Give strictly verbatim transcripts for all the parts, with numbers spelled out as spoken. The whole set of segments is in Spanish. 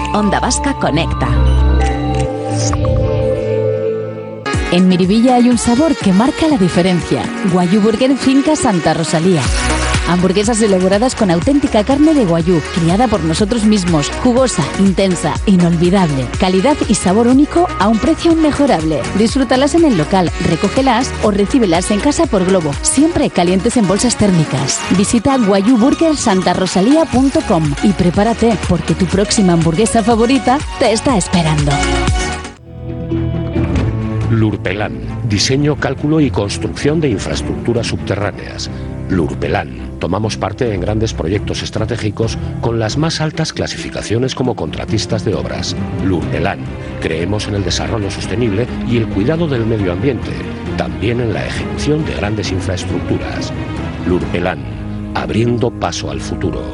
Onda Vasca conecta. En Miribilla hay un sabor que marca la diferencia. Guayú Burger Finca Santa Rosalía. Hamburguesas elaboradas con auténtica carne de guayú, criada por nosotros mismos, jugosa, intensa, inolvidable. Calidad y sabor único a un precio inmejorable. Disfrútalas en el local, recógelas o recíbelas en casa por globo, siempre calientes en bolsas térmicas. Visita guayú burger santa rosalía punto com y prepárate, porque tu próxima hamburguesa favorita te está esperando. Lurpelán, diseño, cálculo y construcción de infraestructuras subterráneas. Lurpelán, tomamos parte en grandes proyectos estratégicos con las más altas clasificaciones como contratistas de obras. Lurpelán, creemos en el desarrollo sostenible y el cuidado del medio ambiente, también en la ejecución de grandes infraestructuras. Lurpelán, abriendo paso al futuro.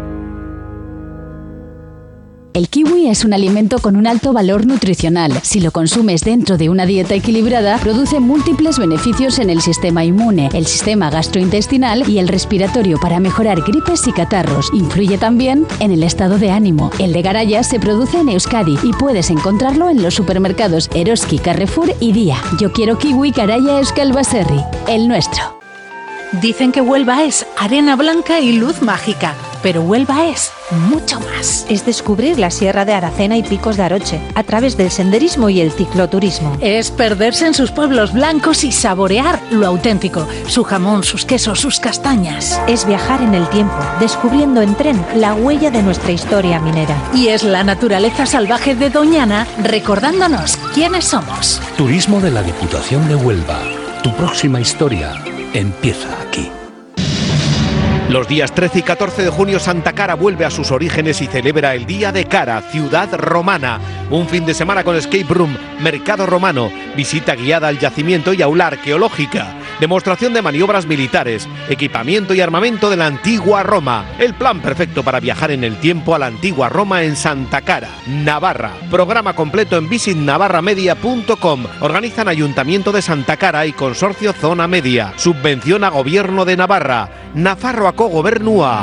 El kiwi es un alimento con un alto valor nutricional. Si lo consumes dentro de una dieta equilibrada, produce múltiples beneficios en el sistema inmune, el sistema gastrointestinal y el respiratorio para mejorar gripes y catarros. Influye también en el estado de ánimo. El de Garaya se produce en Euskadi y puedes encontrarlo en los supermercados Eroski, Carrefour y Día. Yo quiero kiwi Garaya Euskal Baserri, el nuestro. Dicen que Huelva es arena blanca y luz mágica, pero Huelva es mucho más. Es descubrir la Sierra de Aracena y Picos de Aroche a través del senderismo y el cicloturismo. Es perderse en sus pueblos blancos y saborear lo auténtico, su jamón, sus quesos, sus castañas. Es viajar en el tiempo, descubriendo en tren la huella de nuestra historia minera. Y es la naturaleza salvaje de Doñana recordándonos quiénes somos. Turismo de la Diputación de Huelva. Tu próxima historia empieza aquí. Los días trece y catorce de junio, Santa Cara vuelve a sus orígenes y celebra el Día de Cara, ciudad romana. Un fin de semana con escape room, mercado romano, visita guiada al yacimiento y aula arqueológica, demostración de maniobras militares, equipamiento y armamento de la antigua Roma. El plan perfecto para viajar en el tiempo a la antigua Roma en Santa Cara, Navarra. Programa completo en visit navarra media punto com. Organizan Ayuntamiento de Santa Cara y Consorcio Zona Media. Subvención a Gobierno de Navarra. Nafarroako Gobernua.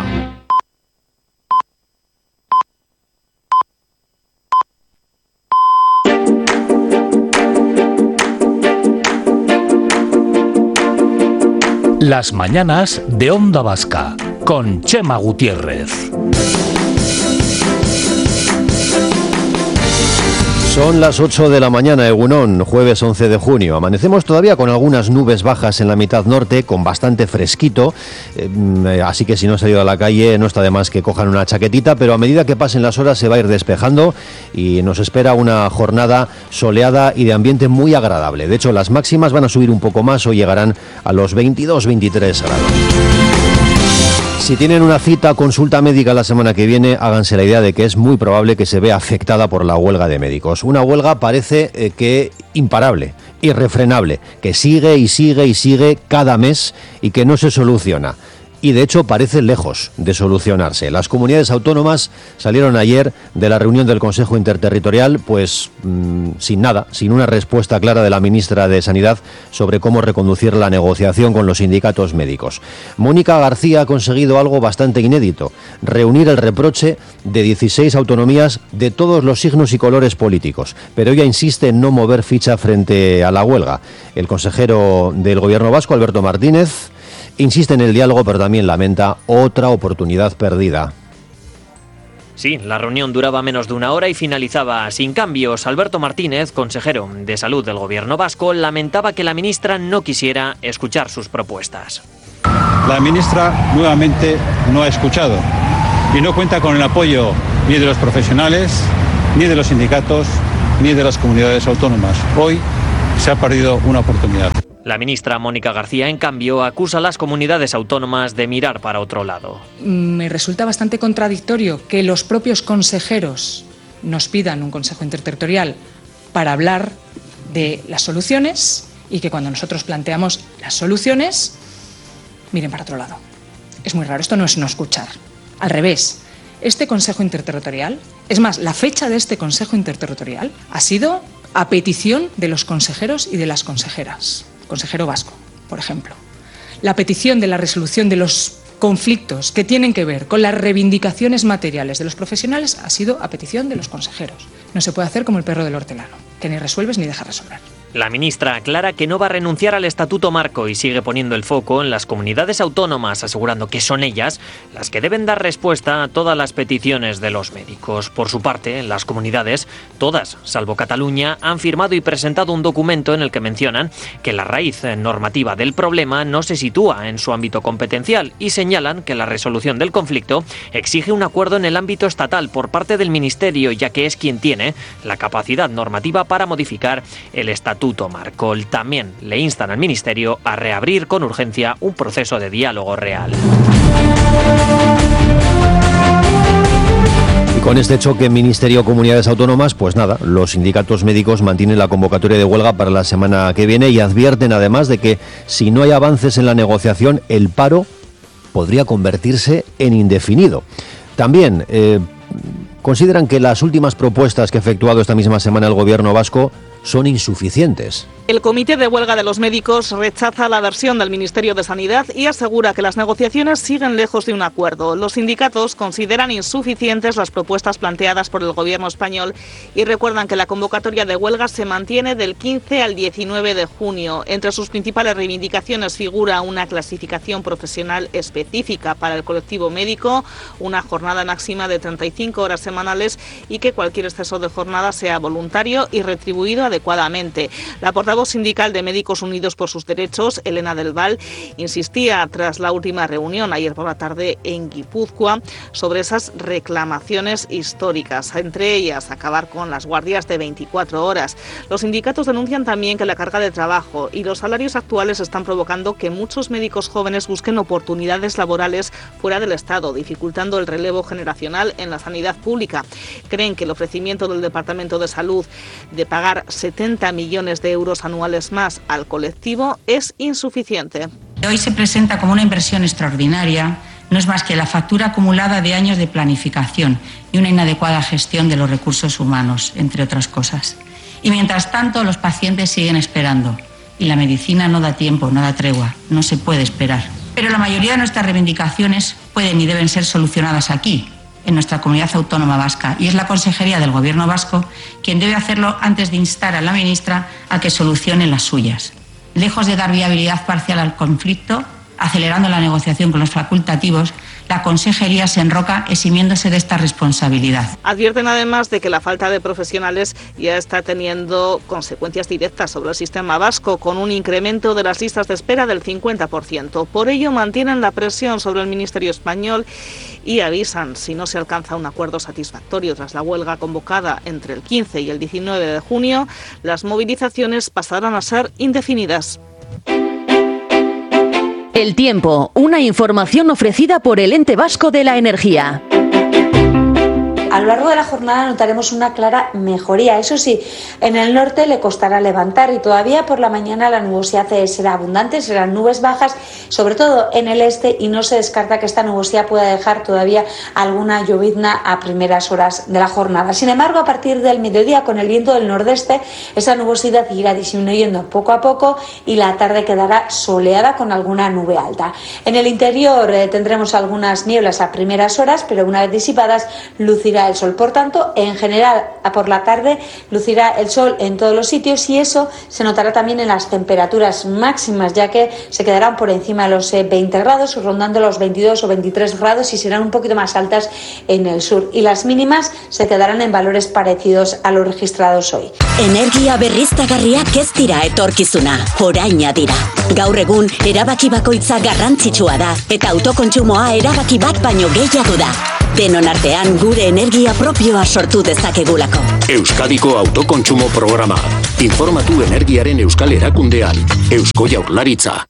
Las mañanas de Onda Vasca con Chema Gutiérrez. Son las ocho de la mañana, Egunon, jueves once de junio. Amanecemos todavía con algunas nubes bajas en la mitad norte, con bastante fresquito, eh, así que si no has salido a la calle no está de más que cojan una chaquetita, pero a medida que pasen las horas se va a ir despejando y nos espera una jornada soleada y de ambiente muy agradable. De hecho, las máximas van a subir un poco más, hoy llegarán a los veintidós veintitrés grados. Si tienen una cita, consulta médica la semana que viene, háganse la idea de que es muy probable que se vea afectada por la huelga de médicos. Una huelga parece eh, que imparable, irrefrenable, que sigue y sigue y sigue cada mes y que no se soluciona. Y de hecho parece lejos de solucionarse. Las comunidades autónomas salieron ayer de la reunión del Consejo Interterritorial pues mmm, sin nada, sin una respuesta clara de la ministra de Sanidad sobre cómo reconducir la negociación con los sindicatos médicos. Mónica García ha conseguido algo bastante inédito, reunir el reproche de dieciséis autonomías de todos los signos y colores políticos, pero ella insiste en no mover ficha frente a la huelga. El consejero del Gobierno vasco, Alberto Martínez, insiste en el diálogo, pero también lamenta otra oportunidad perdida. Sí, la reunión duraba menos de una hora y finalizaba sin cambios. Alberto Martínez, consejero de Salud del Gobierno vasco, lamentaba que la ministra no quisiera escuchar sus propuestas. La ministra nuevamente no ha escuchado y no cuenta con el apoyo ni de los profesionales, ni de los sindicatos, ni de las comunidades autónomas. Hoy se ha perdido una oportunidad. La ministra Mónica García, en cambio, acusa a las comunidades autónomas de mirar para otro lado. Me resulta bastante contradictorio que los propios consejeros nos pidan un consejo interterritorial para hablar de las soluciones y que cuando nosotros planteamos las soluciones miren para otro lado. Es muy raro, esto no es no escuchar. Al revés, este consejo interterritorial, es más, la fecha de este consejo interterritorial ha sido a petición de los consejeros y de las consejeras. Consejero vasco, por ejemplo. La petición de la resolución de los conflictos que tienen que ver con las reivindicaciones materiales de los profesionales ha sido a petición de los consejeros. No se puede hacer como el perro del hortelano, que ni resuelves ni dejas resolver. La ministra aclara que no va a renunciar al Estatuto Marco y sigue poniendo el foco en las comunidades autónomas, asegurando que son ellas las que deben dar respuesta a todas las peticiones de los médicos. Por su parte, las comunidades, todas, salvo Cataluña, han firmado y presentado un documento en el que mencionan que la raíz normativa del problema no se sitúa en su ámbito competencial y señalan que la resolución del conflicto exige un acuerdo en el ámbito estatal por parte del Ministerio, ya que es quien tiene la capacidad normativa para modificar el Estatuto Marco. También le instan al Ministerio a reabrir con urgencia un proceso de diálogo real. Y con este choque Ministerio-Comunidades Autónomas, pues nada, los sindicatos médicos mantienen la convocatoria de huelga para la semana que viene y advierten además de que si no hay avances en la negociación, el paro podría convertirse en indefinido. También eh, consideran que las últimas propuestas que ha efectuado esta misma semana el gobierno vasco son insuficientes. El Comité de Huelga de los Médicos rechaza la versión del Ministerio de Sanidad y asegura que las negociaciones siguen lejos de un acuerdo. Los sindicatos consideran insuficientes las propuestas planteadas por el Gobierno español y recuerdan que la convocatoria de huelga se mantiene del quince al diecinueve de junio. Entre sus principales reivindicaciones figura una clasificación profesional específica para el colectivo médico, una jornada máxima de treinta y cinco horas semanales y que cualquier exceso de jornada sea voluntario y retribuido adecuadamente. La portavoz sindical de Médicos Unidos por sus Derechos, Elena del Val, insistía tras la última reunión ayer por la tarde en Guipúzcoa sobre esas reclamaciones históricas, entre ellas acabar con las guardias de veinticuatro horas. Los sindicatos denuncian también que la carga de trabajo y los salarios actuales están provocando que muchos médicos jóvenes busquen oportunidades laborales fuera del Estado, dificultando el relevo generacional en la sanidad pública. Creen que el ofrecimiento del Departamento de Salud de pagar setenta millones de euros anuales más al colectivo es insuficiente. Hoy se presenta como una inversión extraordinaria, no es más que la factura acumulada de años de planificación y una inadecuada gestión de los recursos humanos, entre otras cosas. Y mientras tanto, los pacientes siguen esperando y la medicina no da tiempo, no da tregua, no se puede esperar. Pero la mayoría de nuestras reivindicaciones pueden y deben ser solucionadas aquí, en nuestra comunidad autónoma vasca, y es la Consejería del Gobierno vasco quien debe hacerlo antes de instar a la ministra a que solucione las suyas. Lejos de dar viabilidad parcial al conflicto, acelerando la negociación con los facultativos, la Consejería se enroca eximiéndose de esta responsabilidad. Advierten además de que la falta de profesionales ya está teniendo consecuencias directas sobre el sistema vasco, con un incremento de las listas de espera del cincuenta por ciento. Por ello mantienen la presión sobre el Ministerio español y avisan, si no se alcanza un acuerdo satisfactorio tras la huelga convocada entre el quince y el diecinueve de junio, las movilizaciones pasarán a ser indefinidas. El tiempo, una información ofrecida por el Ente Vasco de la Energía. A lo largo de la jornada notaremos una clara mejoría. Eso sí, en el norte le costará levantar y todavía por la mañana la nubosidad será abundante, serán nubes bajas, sobre todo en el este, y no se descarta que esta nubosidad pueda dejar todavía alguna llovizna a primeras horas de la jornada. Sin embargo, a partir del mediodía, con el viento del nordeste, esa nubosidad irá disminuyendo poco a poco y la tarde quedará soleada con alguna nube alta. En el interior eh, tendremos algunas nieblas a primeras horas, pero una vez disipadas lucirá el sol. Por tanto, en general, por la tarde lucirá el sol en todos los sitios y eso se notará también en las temperaturas máximas, ya que se quedarán por encima de los veinte grados, rondando los veintidós o veintitrés grados, y serán un poquito más altas en el sur. Y las mínimas se quedarán en valores parecidos a los registrados hoy. Energia berriztagarriak ez dira etorkizuna, oraina dira. Gaur egun, erabaki bakoitza garrantzitsua da, eta autokontsumoa erabaki bat baino gehiago da. Denon artean gure energia propioa sortu dezakegulako. Euskadiko autokontsumo programa. Informatu energiaren euskal erakundean. Eusko Jaurlaritza.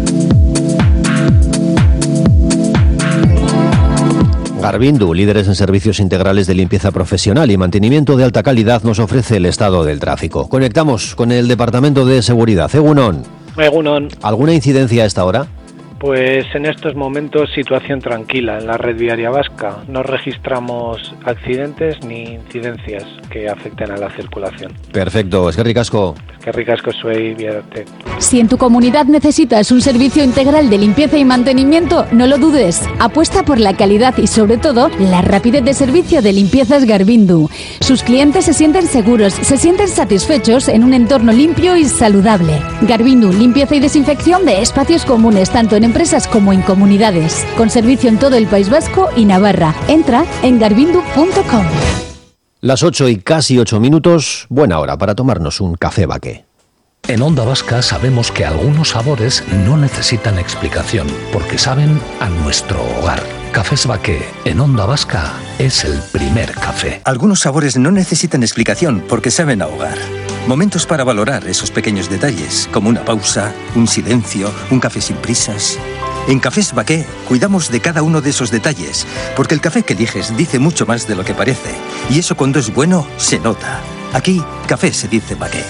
Garbindu, líderes en servicios integrales de limpieza profesional y mantenimiento de alta calidad, nos ofrece el estado del tráfico. Conectamos con el Departamento de Seguridad. Egunon. Egunon. ¿Alguna incidencia a esta hora? Pues en estos momentos situación tranquila en la red viaria vasca. No registramos accidentes ni incidencias que afecten a la circulación. Perfecto, es que ricasco. Es que ricasco soy Viadate. Si en tu comunidad necesitas un servicio integral de limpieza y mantenimiento, no lo dudes. Apuesta por la calidad y sobre todo la rapidez de servicio de Limpiezas Garbindu. Sus clientes se sienten seguros, se sienten satisfechos en un entorno limpio y saludable. Garbindu, limpieza y desinfección de espacios comunes, tanto en empresas como en comunidades. Con servicio en todo el País Vasco y Navarra. Entra en garbindu punto com. Las ocho y casi ocho minutos, buena hora para tomarnos un café Baqué. En Onda Vasca sabemos que algunos sabores no necesitan explicación, porque saben a nuestro hogar. Cafés Baqué, en Onda Vasca, es el primer café. Algunos sabores no necesitan explicación, porque saben a hogar. Momentos para valorar esos pequeños detalles, como una pausa, un silencio, un café sin prisas. En Cafés Baqué cuidamos de cada uno de esos detalles, porque el café que eliges dice mucho más de lo que parece. Y eso cuando es bueno, se nota. Aquí, café se dice Baqué.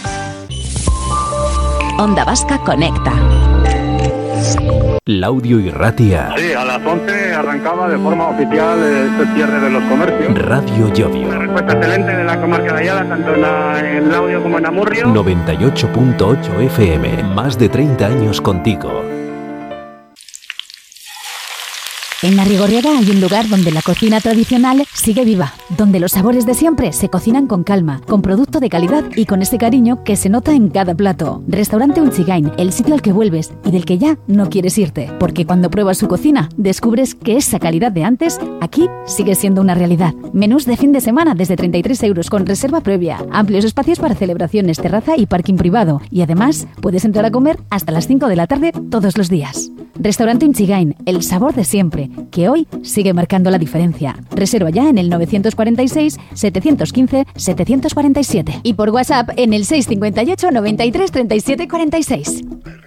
Onda Vasca conecta. Laudio Irratia. Sí, a las once arrancaba de forma oficial este cierre de los comercios. Radio Llodio. Una respuesta excelente de la comarca de Ayala, tanto en, la, en Laudio como en Amurrio. noventa y ocho punto ocho F M, más de treinta años contigo. En La Rigorriaga hay un lugar donde la cocina tradicional sigue viva, donde los sabores de siempre se cocinan con calma, con producto de calidad y con ese cariño que se nota en cada plato. Restaurante Unchigain, el sitio al que vuelves y del que ya no quieres irte, porque cuando pruebas su cocina descubres que esa calidad de antes aquí sigue siendo una realidad. Menús de fin de semana desde treinta y tres euros con reserva previa, amplios espacios para celebraciones, terraza y parking privado, y además puedes entrar a comer hasta las cinco de la tarde todos los días. Restaurante Unchigain, el sabor de siempre, que hoy sigue marcando la diferencia. Reserva ya en el novecientos cuarenta y seis, setecientos quince, setecientos cuarenta y siete y por WhatsApp en el seiscientos cincuenta y ocho, noventa y tres, treinta y siete, cuarenta y seis.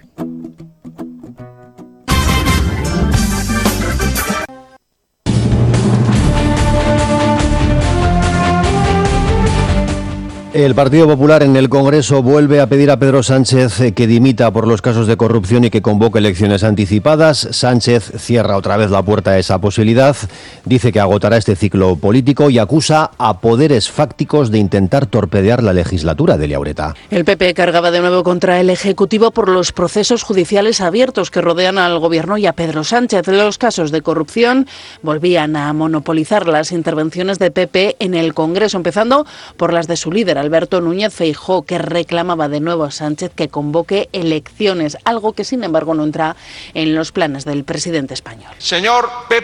El Partido Popular en el Congreso vuelve a pedir a Pedro Sánchez que dimita por los casos de corrupción y que convoque elecciones anticipadas. Sánchez cierra otra vez la puerta a esa posibilidad, dice que agotará este ciclo político y acusa a poderes fácticos de intentar torpedear la legislatura de Liaureta. El P P cargaba de nuevo contra el Ejecutivo por los procesos judiciales abiertos que rodean al Gobierno y a Pedro Sánchez. Los casos de corrupción volvían a monopolizar las intervenciones de P P en el Congreso, empezando por las de su líder, Alberto Núñez Feijóo, que reclamaba de nuevo a Sánchez que convoque elecciones, algo que sin embargo no entra en los planes del presidente español. Señor P.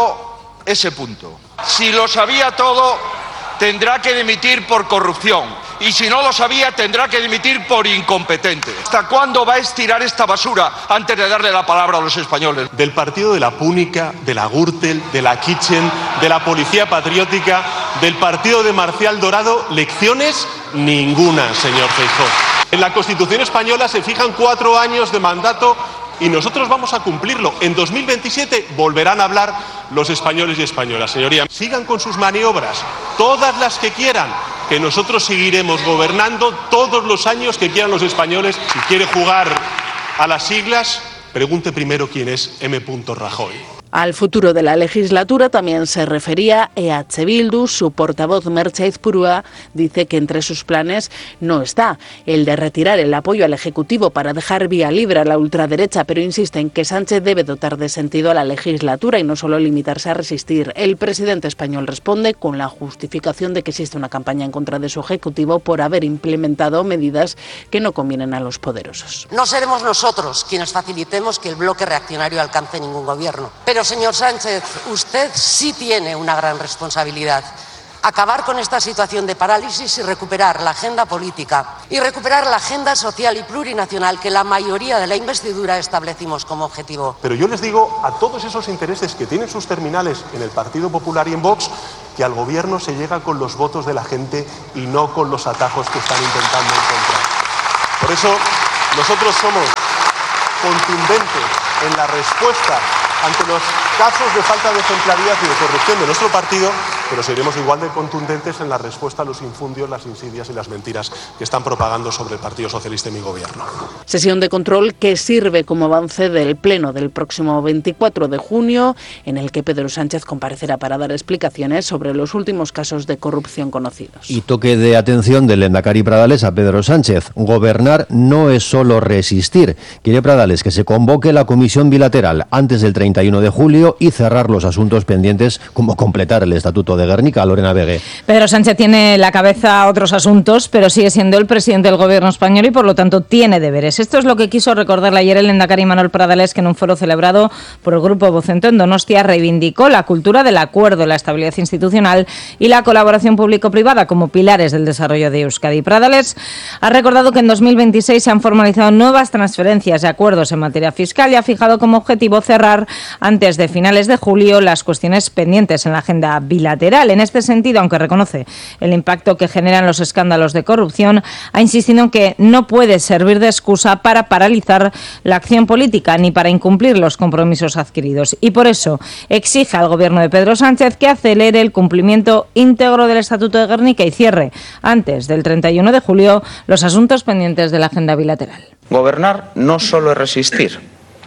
S. Si lo sabía todo, tendrá que dimitir por corrupción. Y si no lo sabía, tendrá que dimitir por incompetente. ¿Hasta cuándo va a estirar esta basura antes de darle la palabra a los españoles? Del partido de la Púnica, de la Gürtel, de la Kitchen, de la Policía Patriótica, del partido de Marcial Dorado, lecciones ninguna, señor Feijóo. En la Constitución española se fijan cuatro años de mandato y nosotros vamos a cumplirlo. En dos mil veintisiete volverán a hablar los españoles y españolas. Señoría, sigan con sus maniobras, todas las que quieran, que nosotros seguiremos gobernando todos los años que quieran los españoles. Si quiere jugar a las siglas, pregunte primero quién es M. Rajoy. Al futuro de la legislatura también se refería E H Bildu. Su portavoz Merche Aizpurua dice que entre sus planes no está el de retirar el apoyo al Ejecutivo para dejar vía libre a la ultraderecha, pero insiste en que Sánchez debe dotar de sentido a la legislatura y no solo limitarse a resistir. El presidente español responde con la justificación de que existe una campaña en contra de su Ejecutivo por haber implementado medidas que no convienen a los poderosos. No seremos nosotros quienes facilitemos que el bloque reaccionario alcance ningún gobierno. Pero, señor Sánchez, usted sí tiene una gran responsabilidad. Acabar con esta situación de parálisis y recuperar la agenda política y recuperar la agenda social y plurinacional que la mayoría de la investidura establecimos como objetivo. Pero yo les digo a todos esos intereses que tienen sus terminales en el Partido Popular y en Vox que al gobierno se llega con los votos de la gente y no con los atajos que están intentando encontrar. Por eso nosotros somos contundentes en la respuesta ante los casos de falta de ejemplaridad y de corrupción de nuestro partido pero seremos igual de contundentes en la respuesta a los infundios, las insidias y las mentiras que están propagando sobre el Partido Socialista y mi gobierno. Sesión de control que sirve como avance del pleno del próximo veinticuatro de junio, en el que Pedro Sánchez comparecerá para dar explicaciones sobre los últimos casos de corrupción conocidos. Y toque de atención del lehendakari Pradales a Pedro Sánchez. Gobernar no es solo resistir. Quiere Pradales que se convoque la comisión bilateral antes del treinta y uno de julio y cerrar los asuntos pendientes, como completar el Estatuto de Gernika. Lorena Vegue. Pedro Sánchez tiene en la cabeza otros asuntos, pero sigue siendo el presidente del gobierno español y por lo tanto tiene deberes. Esto es lo que quiso recordarle ayer el lehendakari Manuel Pradales, que en un foro celebrado por el Grupo Vocento en Donostia reivindicó la cultura del acuerdo, la estabilidad institucional y la colaboración público-privada como pilares del desarrollo de Euskadi. Pradales ha recordado que en dos mil veintiséis se han formalizado nuevas transferencias y acuerdos en materia fiscal y ha fijado como objetivo cerrar antes de finales de julio las cuestiones pendientes en la agenda bilateral. En este sentido, aunque reconoce el impacto que generan los escándalos de corrupción, ha insistido en que no puede servir de excusa para paralizar la acción política ni para incumplir los compromisos adquiridos. Y por eso exige al gobierno de Pedro Sánchez que acelere el cumplimiento íntegro del Estatuto de Gernika y cierre antes del treinta y uno de julio los asuntos pendientes de la agenda bilateral. Gobernar no solo es resistir.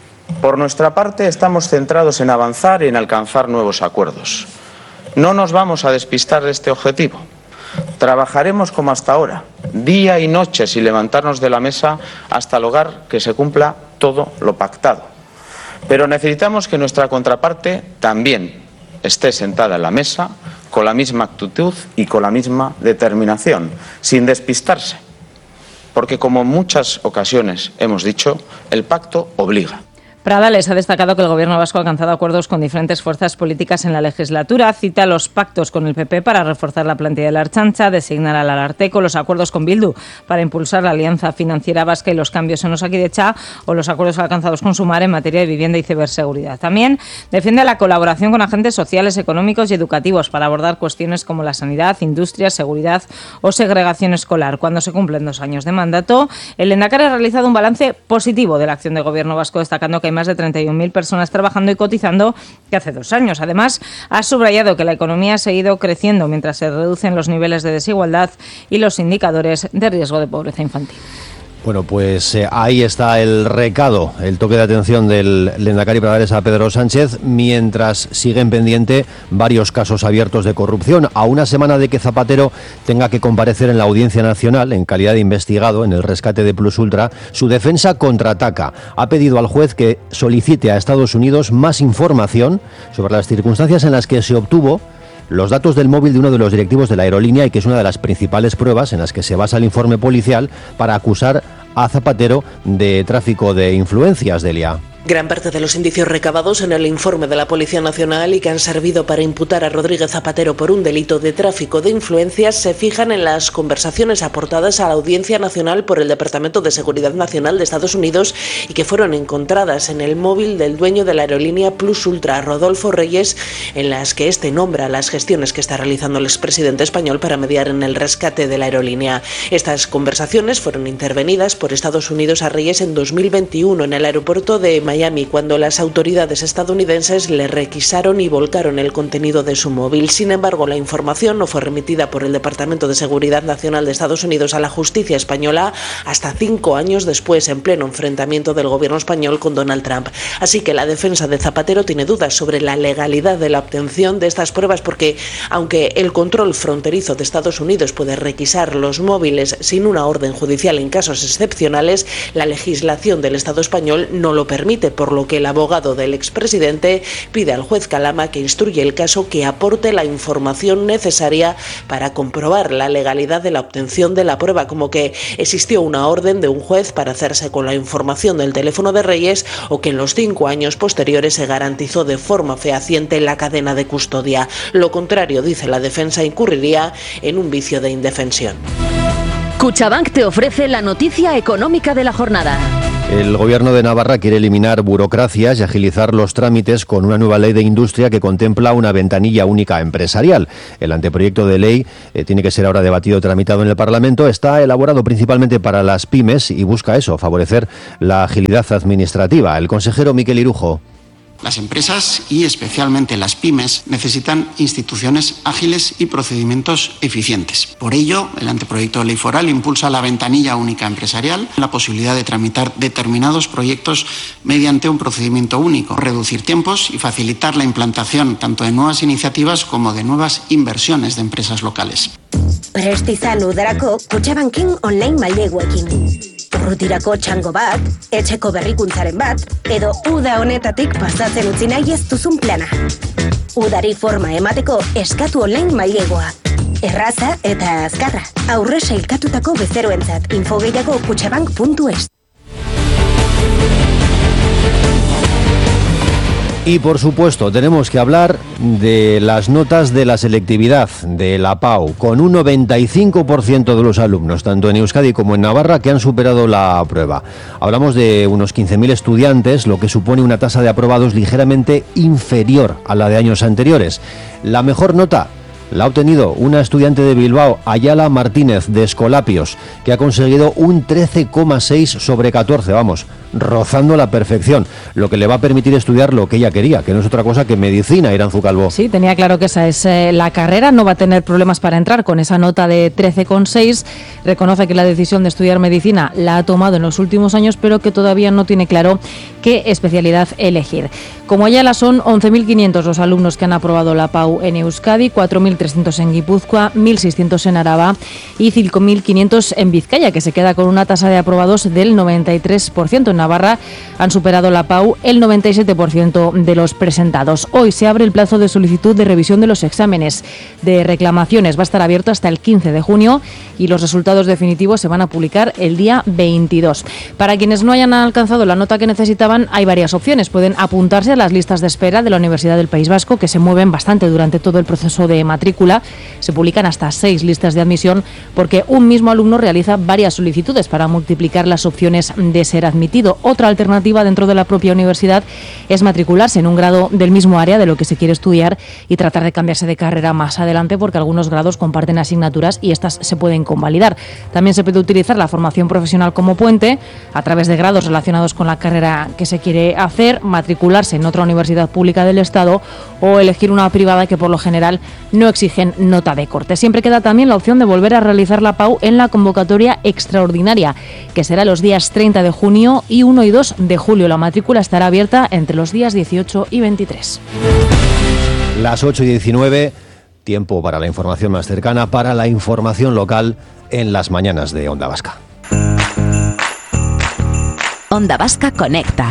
Por nuestra parte, estamos centrados en avanzar y en alcanzar nuevos acuerdos. No nos vamos a despistar de este objetivo. Trabajaremos como hasta ahora, día y noche, sin levantarnos de la mesa hasta lograr que se cumpla todo lo pactado. Pero necesitamos que nuestra contraparte también esté sentada en la mesa con la misma actitud y con la misma determinación, sin despistarse. Porque, como en muchas ocasiones hemos dicho, el pacto obliga. Pradales ha destacado que el gobierno vasco ha alcanzado acuerdos con diferentes fuerzas políticas en la legislatura. Cita los pactos con el P P para reforzar la plantilla de la Ertzaintza, designar al Ararteko, los acuerdos con Bildu para impulsar la alianza financiera vasca y los cambios en Osakidetza, o los acuerdos alcanzados con Sumar en materia de vivienda y ciberseguridad. También defiende la colaboración con agentes sociales, económicos y educativos para abordar cuestiones como la sanidad, industria, seguridad o segregación escolar. Cuando se cumplen dos años de mandato, el lehendakari ha realizado un balance positivo de la acción del gobierno vasco, destacando que hay más de treinta y un mil personas trabajando y cotizando que hace dos años. Además, ha subrayado que la economía ha seguido creciendo mientras se reducen los niveles de desigualdad y los indicadores de riesgo de pobreza infantil. Bueno, pues eh, ahí está el recado, el toque de atención del lehendakari Pradales a Pedro Sánchez, mientras siguen pendiente varios casos abiertos de corrupción. A una semana de que Zapatero tenga que comparecer en la Audiencia Nacional en calidad de investigado en el rescate de Plus Ultra, su defensa contraataca. Ha pedido al juez que solicite a Estados Unidos más información sobre las circunstancias en las que se obtuvo los datos del móvil de uno de los directivos de la aerolínea y que es una de las principales pruebas en las que se basa el informe policial para acusar a Zapatero de tráfico de influencias, Delia. Gran parte de los indicios recabados en el informe de la Policía Nacional y que han servido para imputar a Rodríguez Zapatero por un delito de tráfico de influencias se fijan en las conversaciones aportadas a la Audiencia Nacional por el Departamento de Seguridad Nacional de Estados Unidos y que fueron encontradas en el móvil del dueño de la aerolínea Plus Ultra, Rodolfo Reyes, en las que este nombra las gestiones que está realizando el expresidente español para mediar en el rescate de la aerolínea. Estas conversaciones fueron intervenidas por Estados Unidos a Reyes en dos mil veintiuno en el aeropuerto de Miami, cuando las autoridades estadounidenses le requisaron y volcaron el contenido de su móvil. Sin embargo, la información no fue remitida por el Departamento de Seguridad Nacional de Estados Unidos a la justicia española hasta cinco años después, en pleno enfrentamiento del gobierno español con Donald Trump. Así que la defensa de Zapatero tiene dudas sobre la legalidad de la obtención de estas pruebas porque, aunque el control fronterizo de Estados Unidos puede requisar los móviles sin una orden judicial en casos excepcionales, la legislación del Estado español no lo permite, por lo que el abogado del expresidente pide al juez Calama que instruya el caso que aporte la información necesaria para comprobar la legalidad de la obtención de la prueba, como que existió una orden de un juez para hacerse con la información del teléfono de Reyes o que en los cinco años posteriores se garantizó de forma fehaciente la cadena de custodia. Lo contrario, dice la defensa, incurriría en un vicio de indefensión. Cuchabank te ofrece la noticia económica de la jornada. El Gobierno de Navarra quiere eliminar burocracias y agilizar los trámites con una nueva ley de industria que contempla una ventanilla única empresarial. El anteproyecto de ley eh, tiene que ser ahora debatido y tramitado en el Parlamento. Está elaborado principalmente para las pymes y busca eso, favorecer la agilidad administrativa. El consejero Miquel Irujo. Las empresas y especialmente las pymes necesitan instituciones ágiles y procedimientos eficientes. Por ello, el anteproyecto de ley foral impulsa la ventanilla única empresarial, la posibilidad de tramitar determinados proyectos mediante un procedimiento único, reducir tiempos y facilitar la implantación tanto de nuevas iniciativas como de nuevas inversiones de empresas locales. Prest izan udarako Kutxabanken online maileguekin. Urrutirako txango bat, etxeko berrikuntzaren bat, edo uda honetatik pasatzen utzi nahi ez duzun plana. Udari forma emateko eskatu online mailegua. Erraza eta azkarra. Aurre sailkatutako bezeroentzat. Info gehiago kutxabank puntu es. Y por supuesto tenemos que hablar de las notas de la selectividad de la PAU, con un noventa y cinco por ciento de los alumnos, tanto en Euskadi como en Navarra, que han superado la prueba. Hablamos de unos quince mil estudiantes, lo que supone una tasa de aprobados ligeramente inferior a la de años anteriores. La mejor nota la ha obtenido una estudiante de Bilbao, Ayala Martínez, de Escolapios, que ha conseguido un trece coma seis sobre catorce, vamos, rozando la perfección, lo que le va a permitir estudiar lo que ella quería, que no es otra cosa que medicina, Iranzu Calvo. Sí, tenía claro que esa es eh, la carrera, no va a tener problemas para entrar con esa nota de trece coma seis, reconoce que la decisión de estudiar medicina la ha tomado en los últimos años, pero que todavía no tiene claro qué especialidad elegir. Como Ayala, son once mil quinientos los alumnos que han aprobado la PAU en Euskadi, cuatro mil trescientos en Guipúzcoa, mil seiscientos en Araba y cinco mil quinientos en Vizcaya, que se queda con una tasa de aprobados del noventa y tres por ciento. En Navarra han superado la PAU el noventa y siete por ciento de los presentados. Hoy se abre el plazo de solicitud de revisión de los exámenes de reclamaciones. Va a estar abierto hasta el quince de junio y los resultados definitivos se van a publicar el día veintidós. Para quienes no hayan alcanzado la nota que necesitaban, hay varias opciones. Pueden apuntarse a las listas de espera de la Universidad del País Vasco, que se mueven bastante durante todo el proceso de matrícula. Se publican hasta seis listas de admisión porque un mismo alumno realiza varias solicitudes para multiplicar las opciones de ser admitido. Otra alternativa dentro de la propia universidad es matricularse en un grado del mismo área de lo que se quiere estudiar y tratar de cambiarse de carrera más adelante, porque algunos grados comparten asignaturas y estas se pueden convalidar. También se puede utilizar la formación profesional como puente a través de grados relacionados con la carrera que se quiere hacer, matricularse en otra universidad pública del Estado o elegir una privada que por lo general no exigen nota de corte. Siempre queda también la opción de volver a realizar la PAU en la convocatoria extraordinaria, que será los días treinta de junio y uno y dos de julio. La matrícula estará abierta entre los días dieciocho y veintitrés. Las ocho y diecinueve, tiempo para la información más cercana, para la información local en las mañanas de Onda Vasca. Onda Vasca Conecta.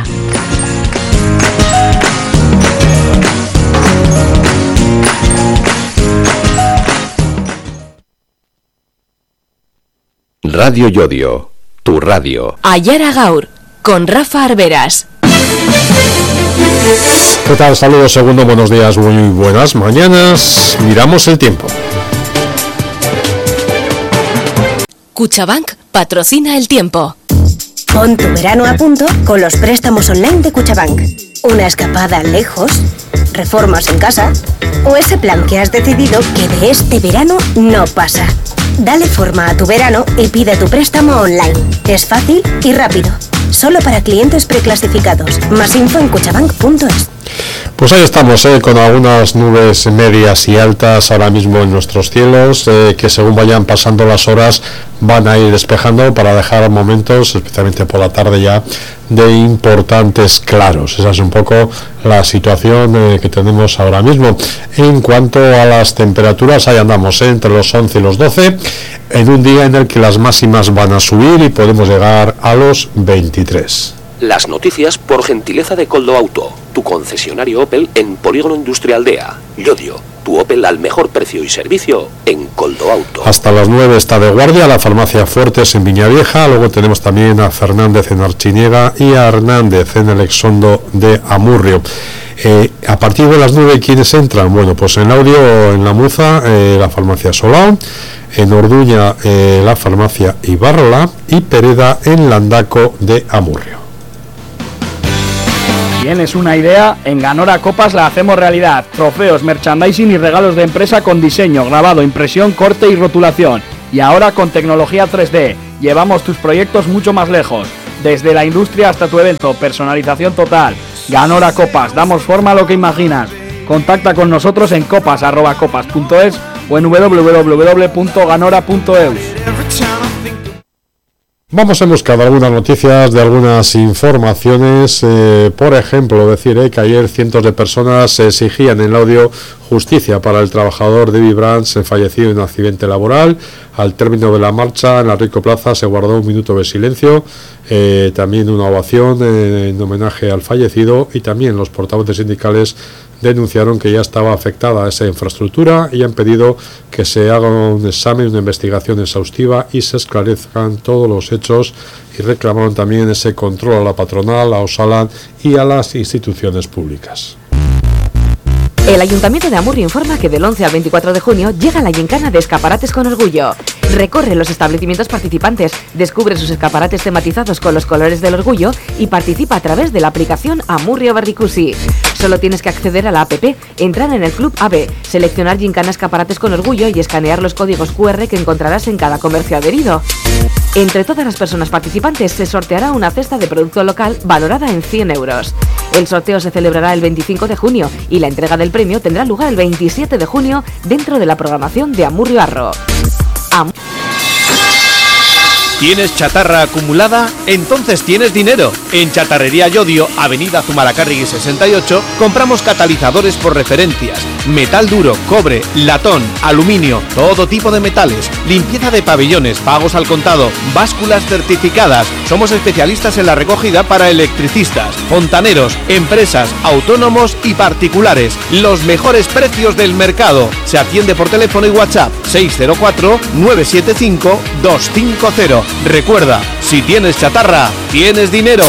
Radio Yodio, tu radio. Ayara Gaur, con Rafa Arberas. ¿Qué tal? Saludos, segundo, buenos días, muy buenas mañanas. Miramos el tiempo. Kutxabank patrocina el tiempo. Pon tu verano a punto con los préstamos online de Kutxabank. Una escapada lejos, reformas en casa o ese plan que has decidido que de este verano no pasa. Dale forma a tu verano y pide tu préstamo online. Es fácil y rápido. Solo para clientes preclasificados. Más info en kutxabank punto es. Pues ahí estamos, eh, con algunas nubes medias y altas ahora mismo en nuestros cielos, eh, que según vayan pasando las horas van a ir despejando para dejar momentos, especialmente por la tarde ya, de importantes claros. Esa es un poco la situación eh, que tenemos ahora mismo. En cuanto a las temperaturas, ahí andamos, eh, entre los once y los doce, en un día en el que las máximas van a subir y podemos llegar a los veintitrés. Las noticias por gentileza de Coldo Auto, tu concesionario Opel en Polígono Industrial Aldea. Llodio, tu Opel al mejor precio y servicio en Coldo Auto. Hasta las nueve está de guardia la farmacia Fuertes en Viñavieja. Luego tenemos también a Fernández en Archiniega y a Hernández en el Exondo de Amurrio. Eh, a partir de las nueve, ¿quiénes entran? Bueno, pues en Audio, en La Muza, eh, la farmacia Solao, en Orduña, eh, la farmacia Ibarrola y Pereda en Landaco de Amurrio. ¿Tienes una idea? En Ganora Copas la hacemos realidad. Trofeos, merchandising y regalos de empresa con diseño, grabado, impresión, corte y rotulación. Y ahora con tecnología tres D. Llevamos tus proyectos mucho más lejos. Desde la industria hasta tu evento, personalización total. Ganora Copas, damos forma a lo que imaginas. Contacta con nosotros en copas arroba copas punto es o en w w w punto ganora punto e u. Vamos a buscar algunas noticias de algunas informaciones, eh, por ejemplo, decir eh, que ayer cientos de personas exigían en Laudio justicia para el trabajador David Brands, fallecido en un accidente laboral. Al término de la marcha en la Rico Plaza se guardó un minuto de silencio, eh, también una ovación eh, en homenaje al fallecido, y también los portavoces sindicales denunciaron que ya estaba afectada esa infraestructura y han pedido que se haga un examen, una investigación exhaustiva y se esclarezcan todos los hechos, y reclamaron también ese control a la patronal, a Osalan y a las instituciones públicas. El Ayuntamiento de Amurrio informa que del once al veinticuatro de junio llega la gincana de escaparates con orgullo. Recorre los establecimientos participantes, descubre sus escaparates tematizados con los colores del orgullo y participa a través de la aplicación Amurrio Barricusi. Solo tienes que acceder a la app, entrar en el Club A B, seleccionar gincana escaparates con orgullo y escanear los códigos cu erre que encontrarás en cada comercio adherido. Entre todas las personas participantes se sorteará una cesta de producto local valorada en cien euros. El sorteo se celebrará el veinticinco de junio y la entrega del premio tendrá lugar el veintisiete de junio dentro de la programación de Amurrio Arro. Am- ¿Tienes chatarra acumulada? Entonces tienes dinero. En Chatarrería Yodio, Avenida Zumalacárregui sesenta y ocho, compramos catalizadores por referencias, metal duro, cobre, latón, aluminio, todo tipo de metales, limpieza de pabellones, pagos al contado, básculas certificadas. Somos especialistas en la recogida para electricistas, fontaneros, empresas, autónomos y particulares. Los mejores precios del mercado. Se atiende por teléfono y WhatsApp seis cero cuatro nueve siete cinco dos cinco cero. Recuerda, si tienes chatarra, tienes dinero.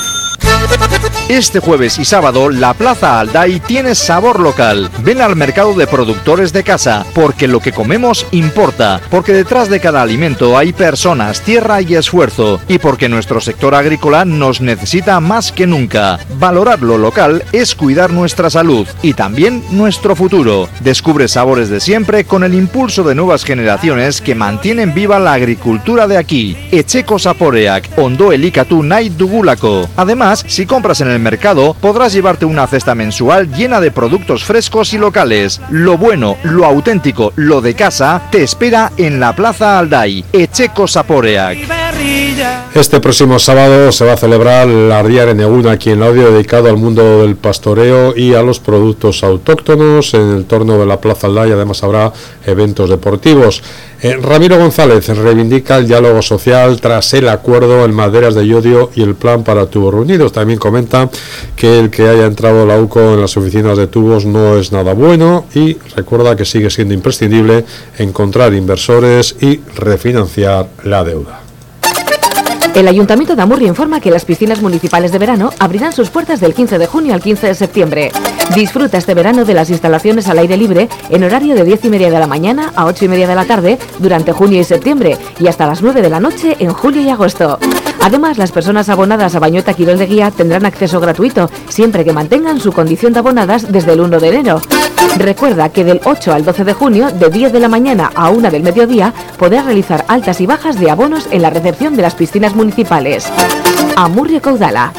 Este jueves y sábado, la Plaza Alday tiene sabor local. Ven al mercado de productores de casa, porque lo que comemos importa, porque detrás de cada alimento hay personas, tierra y esfuerzo, y porque nuestro sector agrícola nos necesita más que nunca. Valorar lo local es cuidar nuestra salud y también nuestro futuro. Descubre sabores de siempre con el impulso de nuevas generaciones que mantienen viva la agricultura de aquí. Etxeko Zaporeak, Ondo Elikatu Nahi Dugulako. Además, si compras en el mercado, podrás llevarte una cesta mensual llena de productos frescos y locales. Lo bueno, lo auténtico, lo de casa, te espera en la Plaza Alday. Etxeko Zaporeak. Este próximo sábado se va a celebrar la Ardiar en Egun aquí en Laudio, dedicado al mundo del pastoreo y a los productos autóctonos en el entorno de la Plaza Alday. Además habrá eventos deportivos. Eh, Ramiro González reivindica el diálogo social tras el acuerdo en maderas de Llodio y el plan para tubos reunidos. También comenta que el que haya entrado la U C O en las oficinas de tubos no es nada bueno, y recuerda que sigue siendo imprescindible encontrar inversores y refinanciar la deuda. El Ayuntamiento de Amurrio informa que las piscinas municipales de verano abrirán sus puertas del quince de junio al quince de septiembre. Disfruta este verano de las instalaciones al aire libre en horario de diez y media de la mañana a ocho y media de la tarde durante junio y septiembre, y hasta las nueve de la noche en julio y agosto. Además, las personas abonadas a Bañueta Quirol de Guía tendrán acceso gratuito, siempre que mantengan su condición de abonadas desde el uno de enero. Recuerda que del ocho al doce de junio, de diez de la mañana a una del mediodía, podrás realizar altas y bajas de abonos en la recepción de las piscinas municipales. Amurrio Caudala.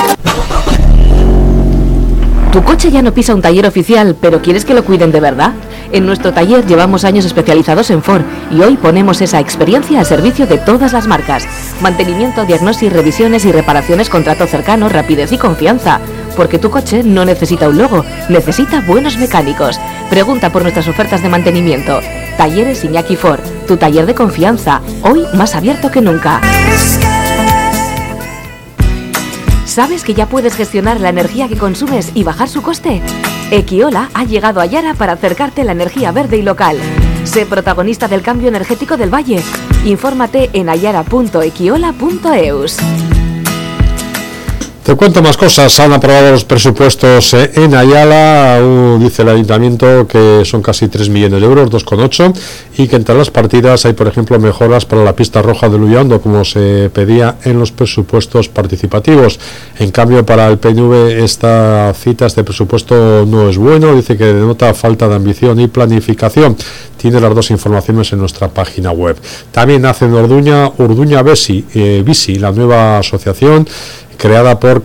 ¿Tu coche ya no pisa un taller oficial, pero quieres que lo cuiden de verdad? En nuestro taller llevamos años especializados en Ford y hoy ponemos esa experiencia al servicio de todas las marcas. Mantenimiento, diagnosis, revisiones y reparaciones con trato cercano, rapidez y confianza. Porque tu coche no necesita un logo, necesita buenos mecánicos. Pregunta por nuestras ofertas de mantenimiento. Talleres Iñaki Ford, tu taller de confianza, hoy más abierto que nunca. ¿Sabes que ya puedes gestionar la energía que consumes y bajar su coste? Equiola ha llegado a Yara para acercarte la energía verde y local. Sé protagonista del cambio energético del Valle. Infórmate en ayara punto equiola punto eus. Te cuento más cosas. Han aprobado los presupuestos en Ayala. Uh, dice el ayuntamiento que son casi tres millones de euros, dos coma ocho, y que entre las partidas hay, por ejemplo, mejoras para la pista roja de Luyondo, como se pedía en los presupuestos participativos. En cambio, para el P N V esta cita, este presupuesto no es bueno. Dice que denota falta de ambición y planificación. Tiene las dos informaciones en nuestra página web. También nace en Orduña Urduña Bisi, eh, Bisi, la nueva asociación creada por